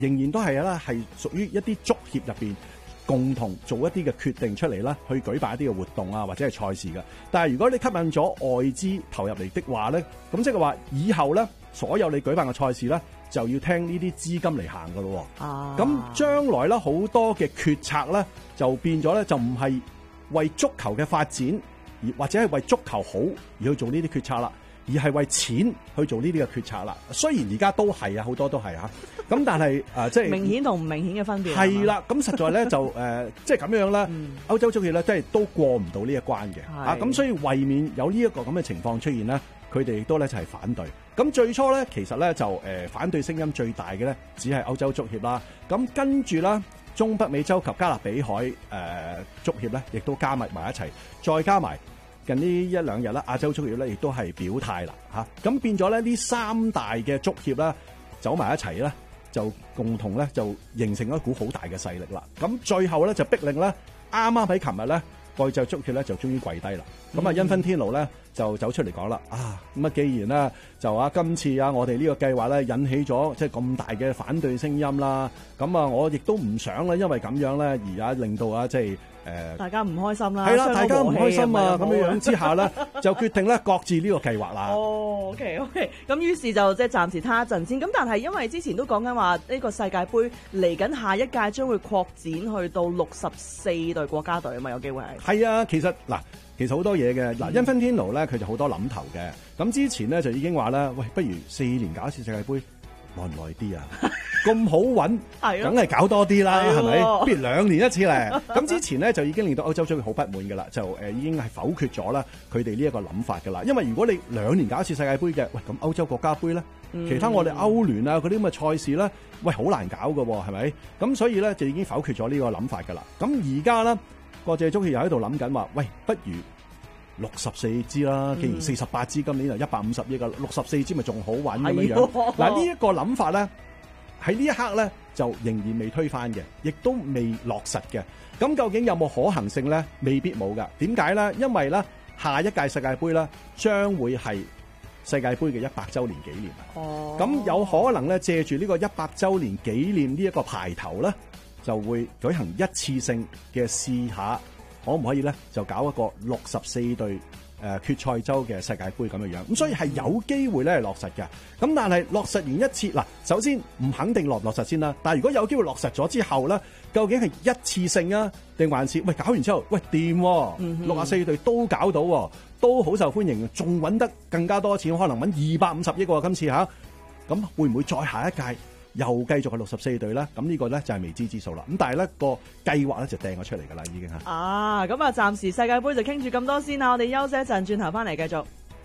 仍然都係咧係屬於一啲足協入邊共同做一啲嘅決定出嚟啦，去舉辦一啲嘅活動啊，或者係賽事嘅。但係如果你吸引咗外資投入嚟的話咧，咁即係話以後咧，所有你舉辦嘅賽事咧，就要聽呢啲資金嚟行噶咯。咁將來咧好多嘅決策咧，就變咗咧就唔係為足球嘅發展，而或者係為足球好而去做呢啲決策啦，而係為錢去做呢啲嘅決策啦。雖然而家都係啊，好多都係嚇，咁但係即係明顯同唔明顯嘅分別係啦。咁實在咧就即係咁樣啦。歐洲足協咧，即係都過唔到呢一關嘅。咁所以為免有呢一個咁嘅情況出現咧，佢哋亦都咧就係反對。咁最初咧，其實咧就反對聲音最大嘅咧，只係歐洲足協啦。咁跟住啦，中北美洲及加勒比海足協咧，亦都加密埋一齊，再加埋近呢一兩日啦，亞洲足協咧亦都係表態啦嚇。咁變咗咧，呢三大嘅足協啦，走埋一齊咧，就共同咧就形成一股好大嘅勢力啦。咁最後咧就逼令咧，啱啱喺琴日咧，國際足協咧就終於跪低啦。咁啊，因芬天奴咧就走出嚟講啦，咁啊，既然咧就今次我哋呢個計劃咧引起咗即係咁大嘅反對聲音啦，咁啊，我亦都唔想咧，因為咁樣咧而令到即係大家唔開心啦， 係啦，大家唔開心啊，咁樣之下咧就決定咧擱置呢個計劃啦。 OK， 咁於是就即係暫時攤一陣先。咁但係因為之前都講緊話呢個世界盃嚟緊下一屆將會擴展去到64隊國家隊啊嘛，有機會係啊，其實好多嘢嘅。因芬天奴咧佢就好多諗頭嘅。咁之前咧就已經話咧，喂，不如4年搞一次世界盃，耐唔耐啲啊？咁好揾，梗係搞多啲啦，係咪？不如2年一次咧。咁之前咧就已經令到歐洲足協好不滿㗎啦，就已經係否決咗啦佢哋呢一個諗法㗎啦。因為如果你2年搞一次世界盃嘅，喂，咁歐洲國家盃咧，其他我哋歐聯啊嗰啲咁嘅賽事咧，喂，好難搞㗎喎，係咪？咁所以咧就已經否決咗呢個諗法㗎啦。咁而家咧國際足協又喺度諗緊話，喂，不如64支啦，既然48支今年就150億㗎，64支咪仲好揾咁樣。嗱，呢一個諗法咧喺呢一刻咧就仍然未推翻嘅，亦都未落實嘅。咁究竟有冇可行性咧？未必冇㗎。點解咧？因為咧下一屆世界盃咧將會係世界盃嘅100週年紀念。咁有可能咧借住呢個100週年紀念呢一個排頭咧，就會舉行一次性嘅試下，可唔可以咧就搞一個64隊決賽周嘅世界盃咁樣樣。咁所以係有機會咧係落實嘅。咁但係落實完一次嗱，首先唔肯定落唔落實先啦。但係如果有機會落實咗之後咧，究竟係一次性啊，定還是喂搞完之後喂掂64隊都搞到，都好受歡迎，仲揾得更加多錢，可能揾250億喎今次嚇。咁會唔會再下一屆又繼續係64隊咧？咁呢個咧就係未知之數啦。咁但係咧個計劃咧就掟咗出嚟㗎啦，已經係。 咁啊，暫時世界盃就傾住咁多先啦。我哋休息一陣，轉頭翻嚟繼續。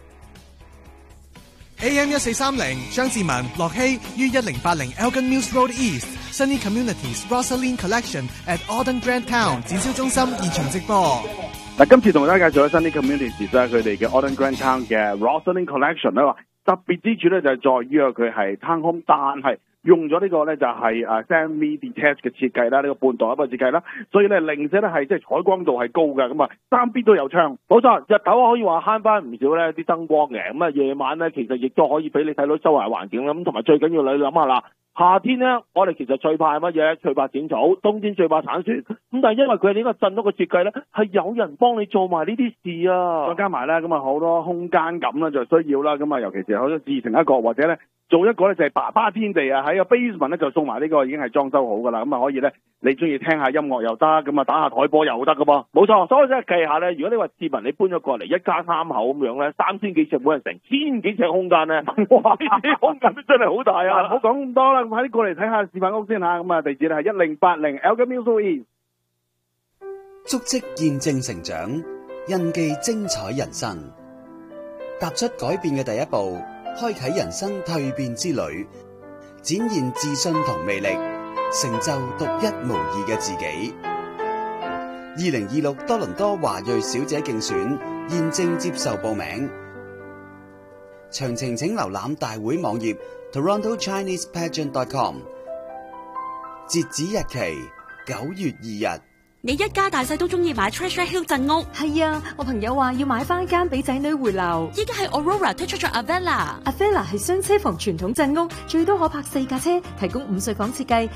AM 1430張志文、樂希於1080 Elgin Mills Road East Sunny Communities Rosaline Collection at Auden Grand Town 展銷中心現場直播。 嗱，今次同大家介紹咗 Sunny Communities 咧，佢哋嘅 Auden Grand Town 嘅 Rosaline Collection 咧，話特別之處咧就係在於佢係 town home，但係用咗呢個咧就係semi detached 嘅設計啦，呢個半獨立嘅設計啦，所以咧零舍咧係即係採光度係高嘅，咁啊3邊都有窗，冇錯，日頭可以話慳翻唔少咧啲燈光嘅，咁啊夜晚咧其實亦都可以俾你睇到周圍環境啦，咁同埋最緊要你諗下啦。夏天咧，我哋其實最怕係乜嘢？最怕剪草。冬天最怕鏟雪。咁但係因為佢呢個鎮屋嘅設計咧，係有人幫你做埋呢啲事啊！再加埋咧，咁啊好多空間感啦，就需要啦。咁啊，尤其是好多自成一個或者咧做一個咧就係爸爸天地啊！喺個 basement 咧就送埋呢個已經係裝修好噶啦。咁啊可以咧，你中意聽下音樂又得，咁啊打下台波又得噶噃。冇錯，所以真係計下咧，如果你話市民你搬咗過嚟，一家3口咁樣咧，3000幾尺，每人成1000幾尺空間咧，哇！呢啲空間都真係好大啊！唔好講咁多啦。咁快啲過嚟睇下示範屋先嚇，咁啊地址咧係1080 Elgin Mills Road。 足跡見證成長，印記精彩人生。踏出改變嘅第一步，開啟人生蛻變之旅，展現自信同魅力，成就獨一無二嘅自己。2026多倫多華裔小姐競選現正接受報名，詳情請瀏覽大會網頁 TorontoChinesePageant.com。截止日期9月2日你一家大細都中意買 Treasure Hill 鎮屋。 係啊，我朋友話要買翻間俾仔女回流。 依家係 Aurora 推出咗 Avella 係雙車房傳統鎮屋，最多可泊4架車，提供5睡房設計。